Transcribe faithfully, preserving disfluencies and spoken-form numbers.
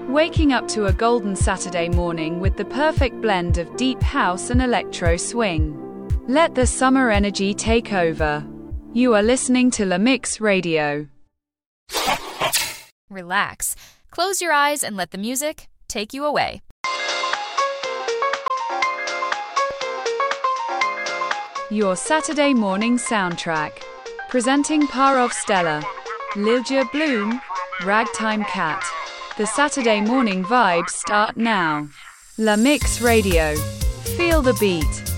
Waking up to a golden Saturday morning with the perfect blend of deep house and electro swing. Let the summer energy take over. You are listening to La Mix Radio. Relax. Close your eyes and let the music take you away. Your Saturday morning soundtrack. Presenting Parov Stella, Lilja Bloom, Ragtime Cat. The Saturday morning vibes start now. La Mix Radio. Feel the beat.